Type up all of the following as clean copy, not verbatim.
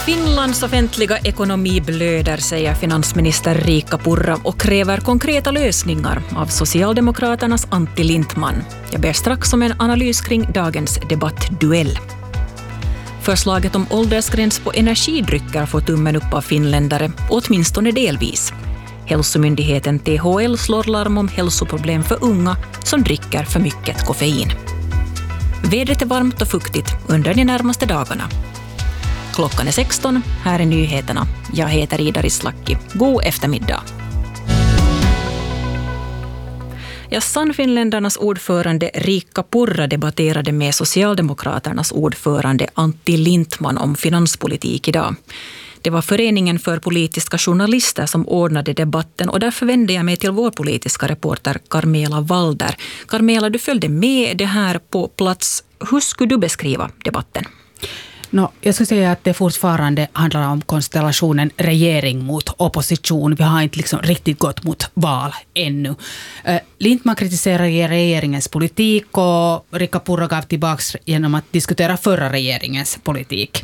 Finlands offentliga ekonomi blöder, säger finansminister Riikka Purra och kräver konkreta lösningar av Socialdemokraternas Antti Lindtman. Jag ber strax om en analys kring dagens debattduell. Förslaget om åldersgräns på energidrycker får tummen upp av finländare, åtminstone delvis. Hälsomyndigheten THL slår larm om hälsoproblem för unga som dricker för mycket koffein. Vädret är varmt och fuktigt under de närmaste dagarna. Klockan är 16, här är nyheterna. Jag heter Ida Rislakki. God eftermiddag. Sannfinländarnas ordförande Riikka Purra debatterade med Socialdemokraternas ordförande Antti Lindtman om finanspolitik idag. Det var Föreningen för politiska journalister som ordnade debatten och därför vände jag mig till vår politiska reporter Carmela Walder. Carmela, du följde med det här på plats. Hur skulle du beskriva debatten? Jag skulle säga att det fortfarande handlar om konstellationen regering mot opposition. Vi har inte riktigt gått mot val ännu. Lindtman kritiserar regeringens politik och Riikka Purra gav tillbaka genom att diskutera förra regeringens politik.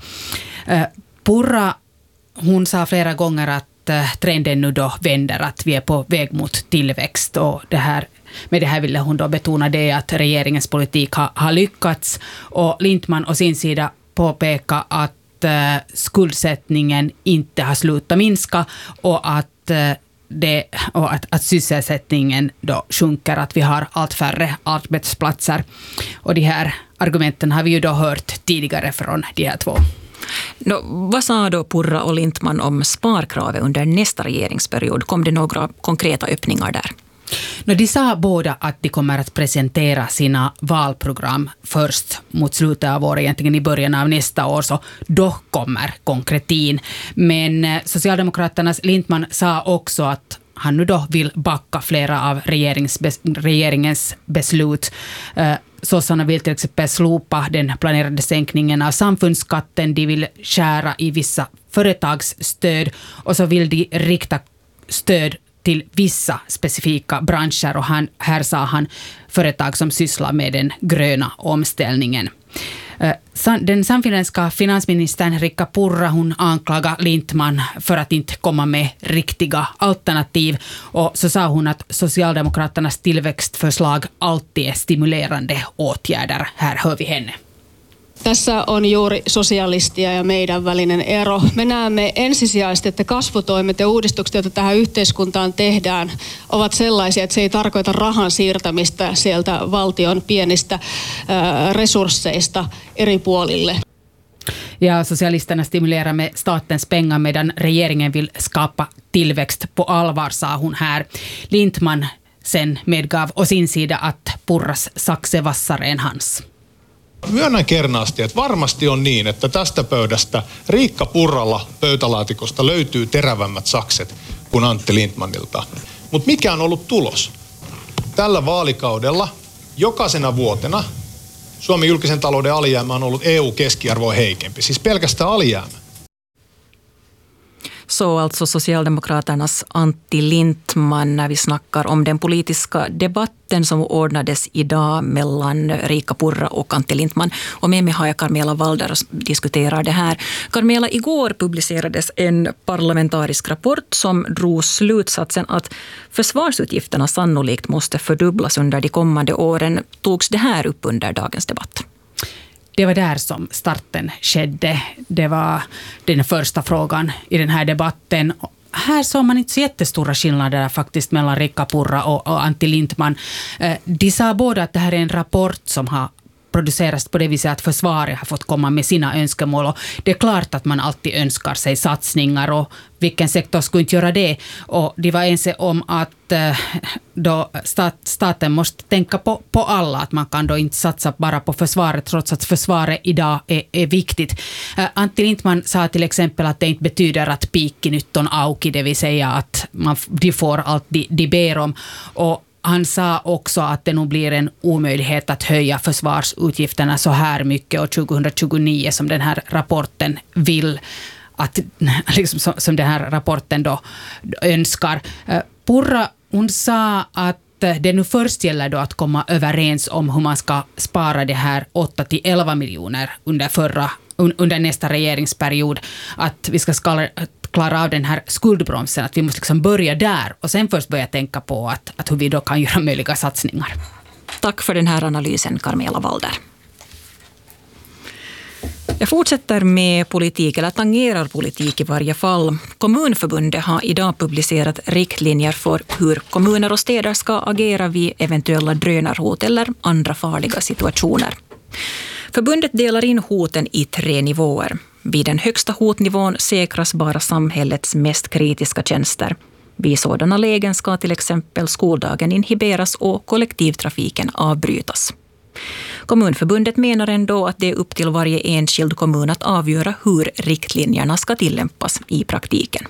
Purra, hon sa flera gånger att trenden nu då vänder, att vi är på väg mot tillväxt, och med det här ville hon då betona det att regeringens politik har lyckats, och Lindtman å sin sida påpeka att skuldsättningen inte har slutat minska och att sysselsättningen då sjunker, att vi har allt färre arbetsplatser. Och de här argumenten har vi ju då hört tidigare från de här två. Vad sa då Purra och Lindtman om sparkravet under nästa regeringsperiod? Kom det några konkreta öppningar där? De sa båda att de kommer att presentera sina valprogram först mot slutet av året, egentligen i början av nästa år, så då kommer konkretin. Men Socialdemokraternas Lindtman sa också att han nu då vill backa flera av regeringens beslut. Sossarna vill till exempel slopa den planerade sänkningen av samfundsskatten, de vill skära i vissa företagsstöd och så vill de rikta stöd till vissa specifika branscher, och här sa han företag som sysslar med den gröna omställningen. Den samfinländska finansministern Riikka Purra, hon anklagar Lindtman för att inte komma med riktiga alternativ, och så sa hon att Socialdemokraternas tillväxtförslag alltid är stimulerande åtgärder. Här hör vi henne. Tässä on juuri sosialistia ja meidän välinen ero. Me näemme ensisijaisesti, että kasvutoimet ja uudistukset, joita tähän yhteiskuntaan tehdään, ovat sellaisia, että se ei tarkoita rahan siirtämistä sieltä valtion pienistä resursseista eri puolille. Ja socialisterna stimulerar med statens pengar medan regeringen vill skapa tillväxt på allvar, sa hon här. Lindtman sen medgav å sin sida att Purras sakse vassare än hans. Myönnän kernaasti, että varmasti on niin, että tästä pöydästä Riikka Purralla pöytälaatikosta löytyy terävämmät sakset kuin Antti Lindtmanilta. Mutta mikä on ollut tulos? Tällä vaalikaudella jokaisena vuotena Suomen julkisen talouden alijäämä on ollut EU-keskiarvoa heikempi, siis pelkästään alijäämä. Så alltså Socialdemokraternas Antti Lindtman när vi snackar om den politiska debatten som ordnades idag mellan Riikka Purra och Antti Lindtman. Och med mig har jag Carmela Walder och diskuterar det här. Carmela, igår publicerades en parlamentarisk rapport som drog slutsatsen att försvarsutgifterna sannolikt måste fördubblas under de kommande åren. Togs det här upp under dagens debatt? Det var där som starten skedde. Det var den första frågan i den här debatten. Här såg man inte så jättestora skillnader faktiskt mellan Riikka Purra och Antti Lindtman. De sa båda att det här är en rapport som har produceras på det viset att försvaret har fått komma med sina önskemål, och det är klart att man alltid önskar sig satsningar, och vilken sektor skulle inte göra det, och de var ense om att då staten måste tänka på alla, att man kan då inte satsa bara på försvaret trots att försvaret idag är viktigt. Antti Lindtman sa till exempel att det inte betyder att piikki nyt on auki, det vill säga att de får allt de ber om, och han sa också att det nog blir en omöjlighet att höja försvarsutgifterna så här mycket år 2029 som den här rapporten vill, att som den här rapporten då önskar. Purra, hon sa att det nu först gäller då att komma överens om hur man ska spara det här 8-11 miljoner under förra under nästa regeringsperiod, att vi ska klara av den här skuldbromsen, att vi måste liksom börja där och sen först börja tänka på att hur vi då kan göra möjliga satsningar. Tack för den här analysen, Carmela Walder. Jag fortsätter med politik, eller tangerar politik i varje fall. Kommunförbundet har idag publicerat riktlinjer för hur kommuner och städer ska agera vid eventuella drönarhot eller andra farliga situationer. Förbundet delar in hoten i 3 nivåer. Vid den högsta hotnivån säkras bara samhällets mest kritiska tjänster. Vid sådana lägen ska till exempel skoldagen inhiberas och kollektivtrafiken avbrytas. Kommunförbundet menar ändå att det är upp till varje enskild kommun att avgöra hur riktlinjerna ska tillämpas i praktiken.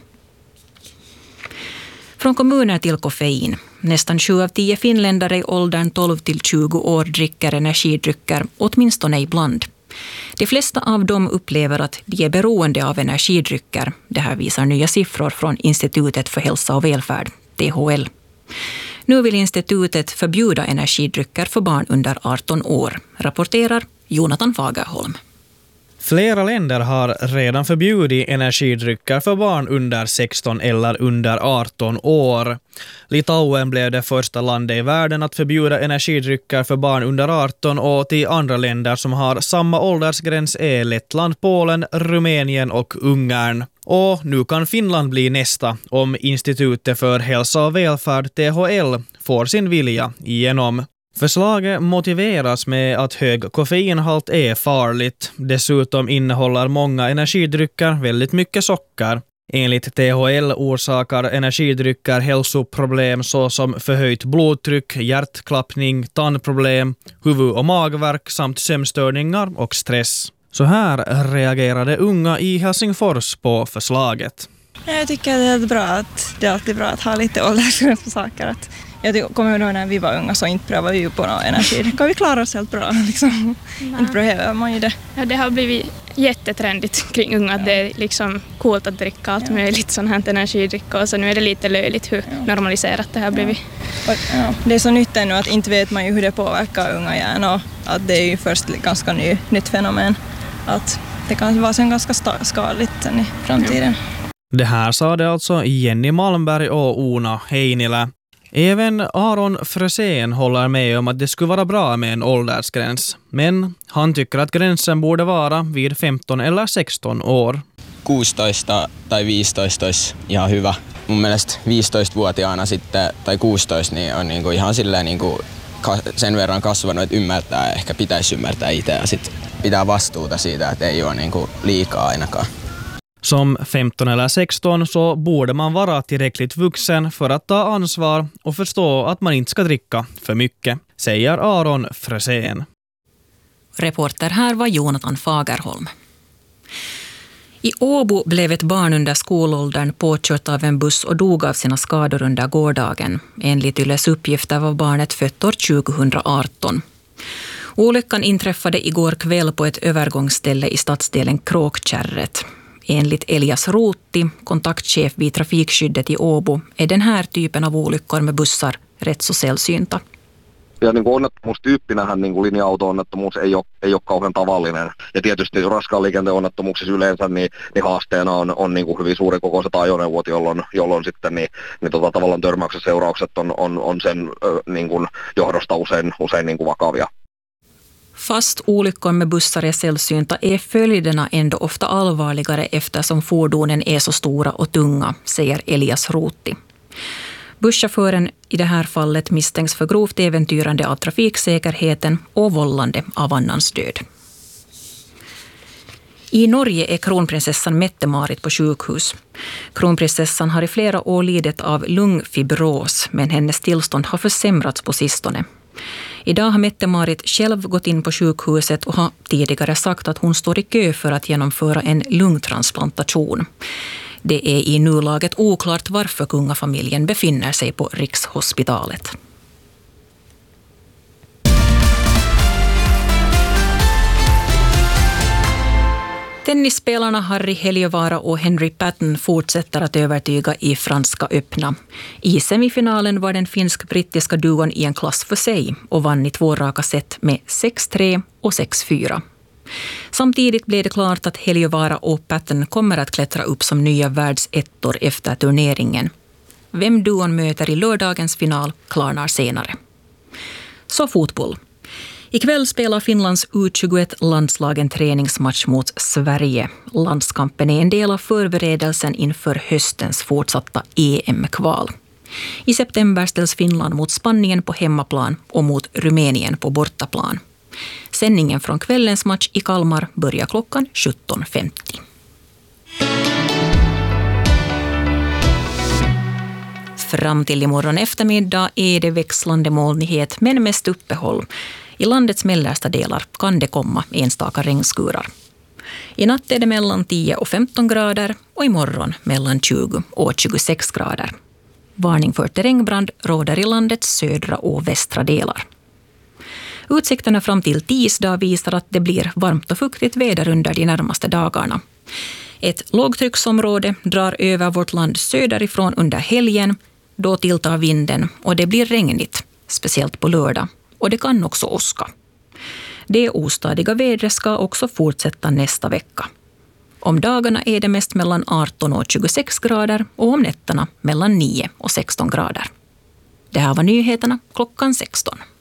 Från kommuner till koffein. Nästan 7 av 10 finländare i åldern 12 till 20 år dricker energidrycker, åtminstone ibland. De flesta av dem upplever att de är beroende av energidrycker. Det här visar nya siffror från Institutet för hälsa och välfärd, THL. Nu vill institutet förbjuda energidrycker för barn under 18 år, rapporterar Jonathan Fagerholm. Flera länder har redan förbjudit energidrycker för barn under 16 eller under 18 år. Litauen blev det första landet i världen att förbjuda energidrycker för barn under 18, och till andra länder som har samma åldersgräns är Lettland, Polen, Rumänien och Ungern. Och nu kan Finland bli nästa om Institutet för hälsa och välfärd, THL, får sin vilja igenom. Förslaget motiveras med att hög koffeinhalt är farligt. Dessutom innehåller många energidrycker väldigt mycket socker. Enligt THL orsakar energidrycker hälsoproblem såsom förhöjt blodtryck, hjärtklappning, tandproblem, huvud- och magvärk samt sömnstörningar och stress. Så här reagerade unga i Helsingfors på förslaget. Jag tycker det är alltid bra att ha lite åldersgräns på saker. Jag kommer ihåg när vi var unga så inte prövade vi på någon energi. Kan vi klara oss helt bra? Liksom. Inte behöver man ju det. Ja, det har blivit jättetrendigt kring unga. Det är liksom coolt att dricka allt möjligt sånt här energidricka. Och så nu är det lite löjligt hur normaliserat det har blivit. Ja, det är så nytt ännu att inte vet man ju hur det påverkar unga hjärnor. Att det är ju först ganska nytt fenomen. Att det kan vara sen ganska skadligt sen i framtiden. Det här sa det alltså Jenny Malmberg och Ona Heinilä. Även Aron Frösén håller med om att det skulle vara bra med en åldersgräns. Men han tycker att gränsen borde vara vid 15 eller 16 år. 16 tai 15 olisi ihan hyvä. Mun mielestä 15-vuotiaana sitten, tai 16 niin on niinku ihan silleen niinku sen verran kasvanut, että ymmärtää, ehkä pitäisi ymmärtää itse ja sitten pitää vastuuta siitä, että ei ole niinku liikaa ainakaan. Som 15 eller 16 så borde man vara tillräckligt vuxen för att ta ansvar och förstå att man inte ska dricka för mycket, säger Aron Frösén. Reporter här var Jonathan Fagerholm. I Åbo blev ett barn under skolåldern påkört av en buss och dog av sina skador under gårdagen. Enligt Yles uppgifter var barnet fött år 2018. Olyckan inträffade igår kväll på ett övergångsställe i stadsdelen Kråkkärret. Enligt Elias Ruutti, kontaktchef vid trafikskyddet i Åbo, är den här typen av olyckor med bussar rätt så sällsynta. Ja niin kuin onnettomuustyyppinähän niin kuin linja-auto-onnettomuus ei ole kauhean tavallinen. Ja tietysti raskaan liikenteen onnettomuuksissa yleensä niin haasteena on niin kuin hyvin suuren kokoiset ajoneuvot, jolloin sitten niin tavallaan törmäyksen seuraukset on sen niin kuin johdosta usein niin kuin vakavia. Fast olyckor med bussar är sällsynta är följderna ändå ofta allvarligare eftersom fordonen är så stora och tunga, säger Elias Ruutti. Busschauffören i det här fallet misstänks för grovt äventyrande av trafiksäkerheten och vållande av annans död. I Norge är kronprinsessan Mette-Marit på sjukhus. Kronprinsessan har i flera år lidit av lungfibros, men hennes tillstånd har försämrats på sistone. Idag har Mette-Marit själv gått in på sjukhuset och har tidigare sagt att hon står i kö för att genomföra en lungtransplantation. Det är i nuläget oklart varför kungafamiljen befinner sig på Rikshospitalet. Tennisspelarna Harry Heliövaara och Henry Patton fortsätter att övertyga i Franska öppna. I semifinalen var den finsk-brittiska duon i en klass för sig och vann i 2 raka set med 6-3 och 6-4. Samtidigt blev det klart att Heliövaara och Pattern kommer att klättra upp som nya världsettor efter turneringen. Vem duon möter i lördagens final klarnar senare. Så fotboll. Ikväll spelar Finlands U21-landslag en träningsmatch mot Sverige. Landskampen är en del av förberedelsen inför höstens fortsatta EM-kval. I september ställs Finland mot Spanien på hemmaplan och mot Rumänien på bortaplan. Sändningen från kvällens match i Kalmar börjar klockan 17.50. Fram till imorgon eftermiddag är det växlande molnighet men mest uppehåll. I landets mellersta delar kan det komma enstaka regnskurar. I natt är det mellan 10 och 15 grader och imorgon mellan 20 och 26 grader. Varning för terrängbrand råder i landets södra och västra delar. Utsikterna fram till tisdag visar att det blir varmt och fuktigt väder under de närmaste dagarna. Ett lågtrycksområde drar över vårt land söderifrån under helgen. Då tilltar vinden och det blir regnigt, speciellt på lördag. Och det kan också åska. Det ostadiga vädret ska också fortsätta nästa vecka. Om dagarna är det mest mellan 18 och 26 grader och om nätterna mellan 9 och 16 grader. Det här var nyheterna klockan 16.